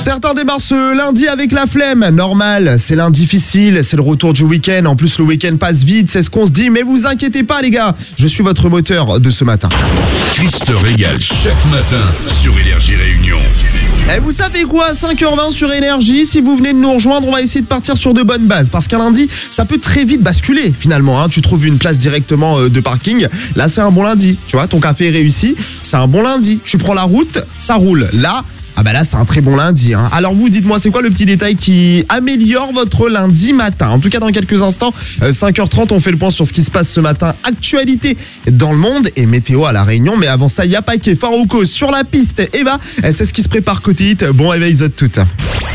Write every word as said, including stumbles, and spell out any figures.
Certains démarrent ce lundi avec la flemme. Normal, c'est lundi difficile, c'est le retour du week-end. En plus, le week-end passe vite, c'est ce qu'on se dit. Mais vous inquiétez pas, les gars, je suis votre moteur de ce matin. Chris te régale chaque matin sur Énergie Réunion. Et vous savez quoi, cinq heures vingt sur Énergie, si vous venez de nous rejoindre, on va essayer de partir sur de bonnes bases. Parce qu'un lundi, ça peut très vite basculer finalement. Hein. Tu trouves une place directement de parking, là c'est un bon lundi. Tu vois, ton café est réussi, c'est un bon lundi. Tu prends la route, ça roule. Là, ah bah là c'est un très bon lundi. Hein. Alors vous, dites-moi, c'est quoi le petit détail qui améliore votre lundi matin? En tout cas, dans quelques instants, cinq heures trente, on fait le point sur ce qui se passe ce matin. Actualité dans le monde et météo à La Réunion. Mais avant ça, il y a Paquet, Farouko sur la piste. Eva, c'est ce qui se prépare côté hit. Bon réveil, Zot toutes.